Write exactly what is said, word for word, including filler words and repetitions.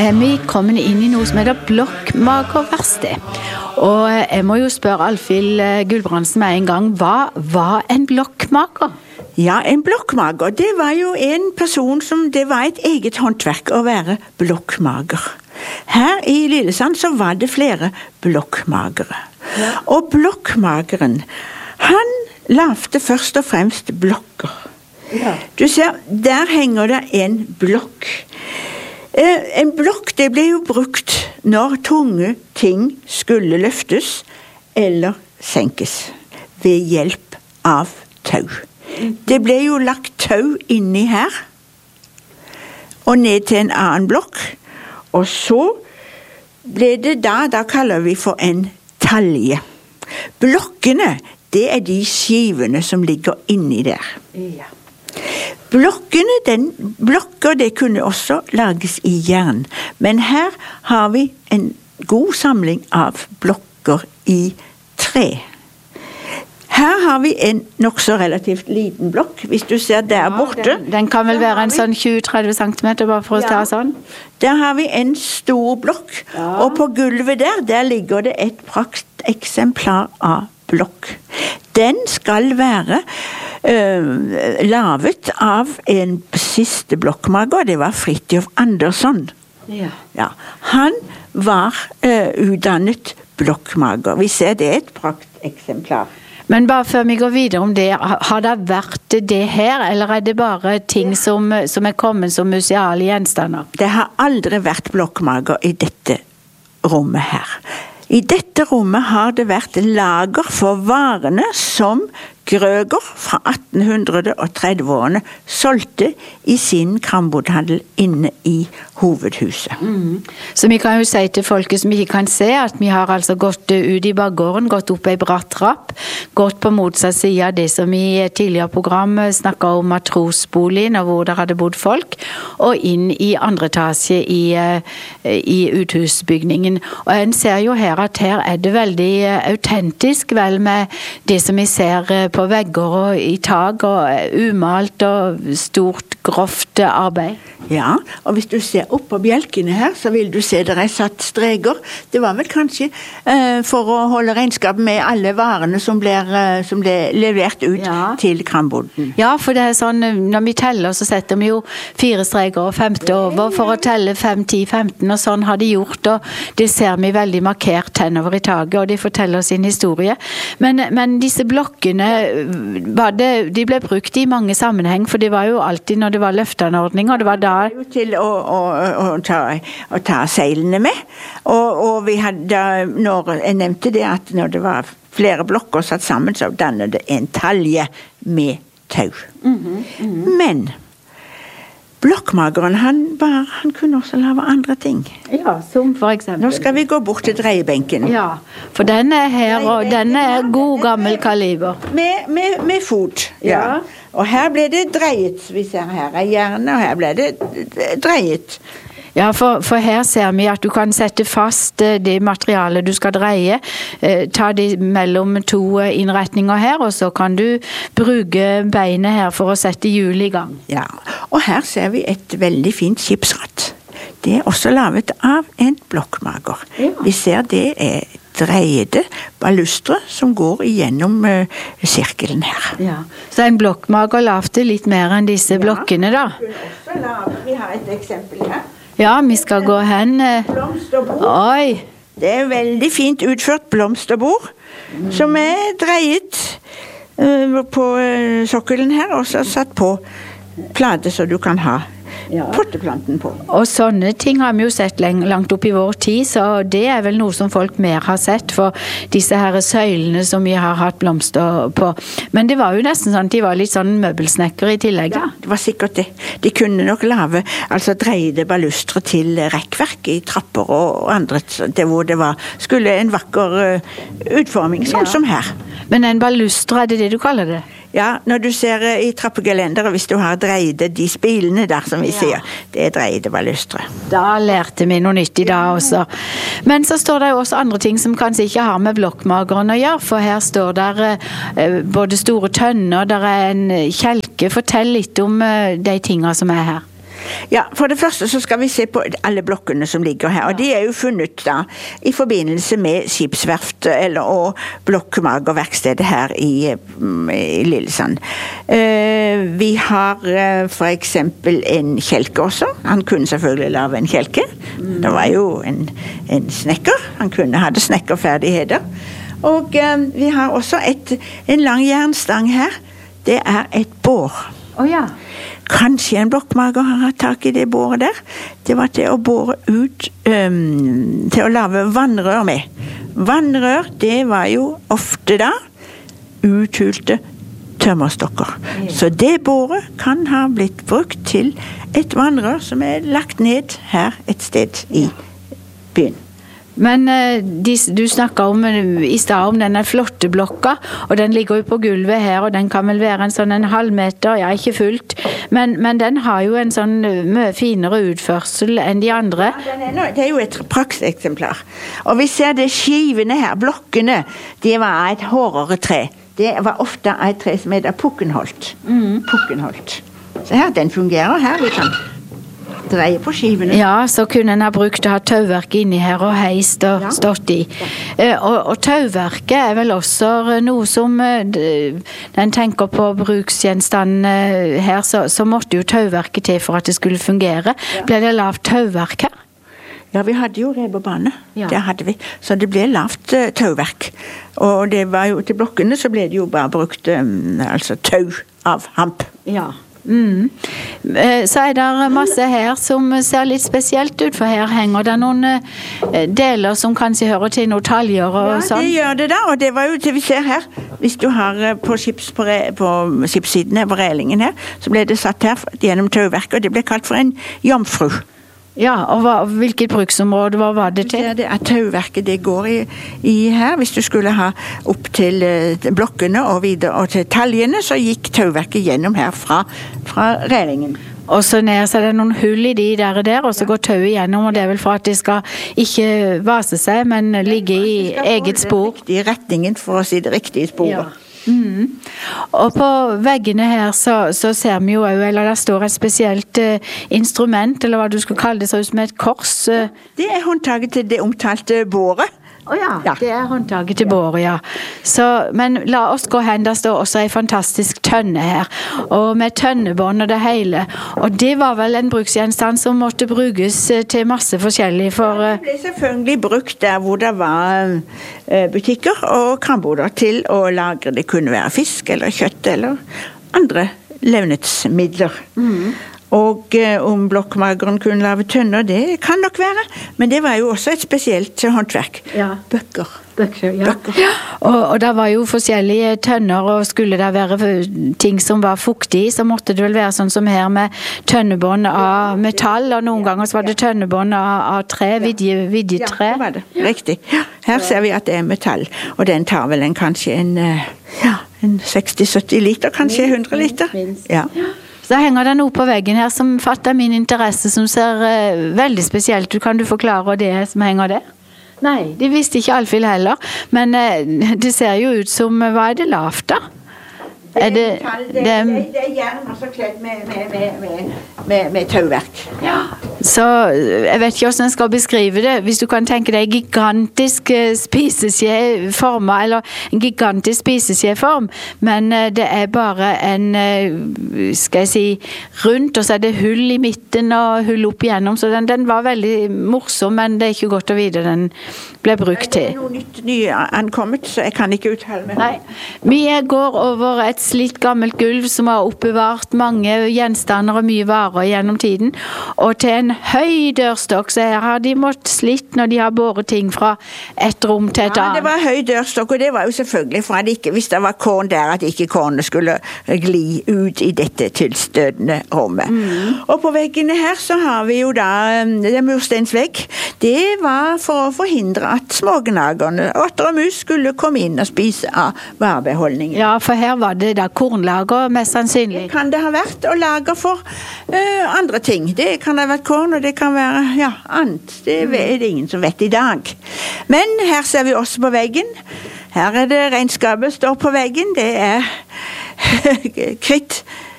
er vi kommet inn i noe som heter blokkmakerverksted. Og jeg må jo spørre Alfhild Gulbrandsen med en gang, hva var en blokkmaker? Ja, en blokkmaker, det var jo en person som, det var et eget håndverk å være blokkmaker. Her i Lillesand så var det flere blokkmakere. Ja. Og blokkmakeren, han lavte først og fremst blokker. Ja. Du ser, der henger det en blokk. Eh, en blokk, det ble jo brukt når tunge ting skulle løftes eller senkes ved hjelp av tau. Det ble jo lagt tau inni her og ned til en annen blokk, og så ble det da, da kaller vi for en talje. Blokkene, det er de skivene som ligger inni der. Ja. Blokkene, den, blokker det kunne også lages i jern, men her har vi en god samling av blokker i tre. Her har vi en nok så relativt liten blokk, hvis du ser der ja, borte. Den, den kan vel være en sånn tjue til tretti centimeter, bare for å ja. ta sånn. Der har vi en stor blokk, ja. og på gulvet der, der ligger det et prakteksemplar av blokk. Den skal være øh, lavet av en siste blokkmaker, det var Fridtjof Andersson. Ja. Ja. Han var øh, utdannet blokkmaker. Vi ser det er et prakteksemplar. Men bare før vi går videre om det, har det vært det her, eller er det bare ting som, som er kommet som museale gjenstander? Det har aldri vært blokkmaker i dette rommet her. I dette rommet har det vært lager for varene som Grøger fra attenhundre-og-tretti-årene solgte i sin krambodhandel inne i hovedhuset. Mm. Så vi kan jo si til folket som ikke kan se at vi har altså gått ut i bakgården, gått opp ei bratt trapp, gått på motsatt side av det som i et tidligere program snakket om matrosboligen og hvor der hadde bodd folk, og inn i andre etasje i, i uthusbygningen. Og en ser jo her at her er det veldig autentisk vel med det som vi ser på vegger og i tag og umalt og stort, grovt arbeid. Ja, og hvis du ser opp på bjelkene her, så vil du se der er satt streger. Det var vel kanskje eh, for å holde regnskap med alle varene som ble, eh, som ble levert ut ja. til kramboden. Ja, for det er sånn, når vi teller så setter vi jo fire streger og femte over for å telle fem, ti, femten, og sånn har de gjort, og det ser vi veldig markert henover i taget, og de forteller sin historie. Men, men disse blokkene, var det, de ble brukt i mange sammenheng, for det var jo alltid når det var løfteanordninger, og det var da til å, å, å, ta, å ta seilene med, og, og vi hadde, når jeg nevnte det at når det var flere blokker satt sammen, så dannet det en talje med tau. Mm-hmm, mm-hmm. Men blokkmakeren, han, bare, han kunne også lave andre ting. Ja, som for eksempel. Nå skal vi gå bort til dreiebenken. Ja, for den er her, og den er god gammel kaliber. Med, med, med fot, ja. ja. Og her ble det dreiet, vi ser her er jernet, og her ble det dreiet. Ja, for, for her ser vi at du kan sette fast det materialet du skal dreie, eh, ta det mellom to innretninger her, og så kan du bruke beinet her for å sette hjul i gang. Ja, og her ser vi et veldig fint skipsratt. Det er også lavet av en blokkmaker. Ja. Vi ser det er dreide balustre som går igjennom uh, sirkelen her. Ja. Så en blokkmaker lavte litt mer enn disse ja, blokkene da? Også lave. Vi har et eksempel her. Ja, vi skal gå hen. Blomsterbord. Oi! Det er veldig fint utført blomsterbord, mm. som er dreiet uh, på uh, sokkelen her, og så satt på plate så du kan ha ja. potteplanten på. Og sånne ting har vi jo sett langt opp i vår tid, så det er vel noe som folk mer har sett, for disse her søylene som vi har hatt blomster på. Men det var jo nesten sånn at de var litt sånn møbelsnekker i tillegg. Ja, det var sikkert det. De kunne nok lave, altså dreide balustre til rekkverk i trapper og andre, det hvor det var, skulle en vakker uh, utforming, sånn ja. som her. Men en balustre, er det det du kaller det? Ja, når du ser i trappegelendere, hvis du har dreide de spilene der som vi ja. sier, det er dreide balustre. Da lærte vi noe nytt i dag også. Men så står det jo også andre ting som kanskje ikke har med blokkmakeren å gjøre, for her står der eh, både store tønner, der er en kjelke. Fortell litt om eh, de tingene som er her. Ja, for det første så skal vi se på alle blokkene som ligger her, og de er jo funnet da i forbindelse med skipsverft eller og blokkmagerverkstedet her i, i Lillesand. Uh, vi har uh, for eksempel en kjelke også. Han kunne selvfølgelig lave en kjelke. Mm. Det var jo en, en snekker. Han kunne hadde snekkerferdigheter. Og uh, vi har også et, en lang jernstang her. Det er et bår. Å oh, ja. Kanskje en blokkmager har hatt tak i det båret der. Det var til å bore ut, um, til å lave vannrør med. Vannrør, det var jo ofte da uthulte tømmerstokker. Mm. Så det båret kan ha blitt brukt til et vannrør som er lagt ned her et sted i byen. Men de, du snakket om i stad om denne flotte blokka, og den ligger jo på gulvet her, og den kan vel være en sånn en halv meter, ja, ikke fullt, men, men den har jo en sånn mye finere utførsel enn de andre. Ja, den er no, det er jo et prakteksemplar. Og vi ser det skivene her, blokkene, det var et hårdere tre. Det var ofte et tre som heter Pukkenholt. Mm. Pukkenholt. Så her, den fungerer her, vi kan dreie på skivene. Ja, så kunne en ha brukt å ha tauverk inni her og heist og ja. Stått i. Ja. Og, og tauverket er vel også noe som den tenker på bruksgjenstandene her, så, så måtte jo tauverket til for at det skulle fungere. Ja. Ble det lavt tauverk her? Ja, vi hadde jo reberbane. Ja. Det hadde vi. Så det ble lavt uh, tauverk. Og det var jo til blokkene så ble det jo bare brukt um, altså tau av hamp. Ja. Mm. Så er det masse her som ser litt spesielt ut, for her henger det noen deler som kanskje hører til noen taljer og ja, sånn. Ja, det gjør det da, og det var jo det vi ser her. Hvis du har på, skips, på, på skipssiden her, på relingen her, så ble det satt her gjennom tauverket, og det ble kalt for en jomfru. Ja, og hva, hvilket bruksområde hva var det til? Det er tauverket det går i, i her. Hvis du skulle ha opp til uh, blokkene og videre og til taljene, så gikk tauverket gjennom her fra, fra relingen. Og så ned så er det noen hull i de der og der, og så går tauet gjennom, og det er vel for at de skal ikke vase seg, men ligge i eget spor. Det er den riktige retningen for å si det riktige sporet. Ja. Mm. Og på veggene her så, så ser vi jo også, eller der står et spesielt uh, instrument, eller hva du skulle kalle det, så ut som et kors. Uh. Det er håndtaget til det omtalte båret. Å oh ja, ja, det er håndtaget til båret, ja. Så, men la oss gå hen, der står også en fantastisk tønne her, og med tønnebånd og det hele. Og det var vel en bruksgjenstand som måtte brukes til masse forskjellig for... Uh... Det ble selvfølgelig brukt der hvor det var uh, butikker og kramboder til å lagre. Det kunne være fisk eller kjøtt eller andre levnetsmidler. Mm. Og eh, om blokkmageren kunne lave tønner, det kan nok være. Men det var jo også et spesielt håndverk. Ja. Bøkker. Bøkker, ja. Bøkker. Ja. Og, og det var jo forskjellige tønner, og skulle det være ting som var fuktig, så måtte det vel være sånn som her med tønnebånd av metall, og noen ganger så var det tønnebånd av, av tre, vidje, vidjetre. Ja, det var det. Riktig. Her ser vi at det er metall, og den tar vel en, kanskje en, ja, en seksti til sytti liter, kanskje hundre liter. Ja. Så henger det noe på veggen her som fatter min interesse, som ser uh, veldig spesielt ut. Kan du forklare hva det er som henger der? Nei, det visste ikke Alfhild heller, men uh, det ser jo ut som, uh, hva er det lavt da? Det er, det, det, det, det er gjerne masse kledd med, med, med, med, med tauverk. Ja. Så jeg vet ikke hvordan jeg skal beskrive det. Hvis du kan tenke deg gigantisk spiseskjeform, eller en gigantisk spiseskjeform, men det er bare en, skal jeg si, rundt, og så er det hull i midten og hull opp igjennom, så den, den var veldig morsom, men det er ikke godt å vite den ble brukt til. Det er noe nytt ny ankommet, så jeg kan ikke uttale meg. Nei. Vi går over et slitt gammelt gulv som har oppbevart mange gjenstander og mye varer gjennom tiden, og til en høy dørstokk, så her har de måttet slitt når de har båret ting fra et rom til et annet. Ja, det var høy dørstokk, og det var jo selvfølgelig for at ikke, hvis det var korn der, at ikke kornet skulle gli ut i dette tilstøtende rommet. Mm. Og på veggene her så har vi jo da det murstensvegg. Det var for å forhindre at smågnagerne, åtter og mus, skulle komme inn og spise av varebeholdningen. Ja, for her var det da kornlager, mest sannsynlig. Det kan det ha vært, og lager for uh, andre ting. Det kan ha vært korn, og det kan være, ja, annet. Det er det ingen som vet i dag. Men her ser vi også på veggen. Her er det regnskapet står på veggen. Det er kritt,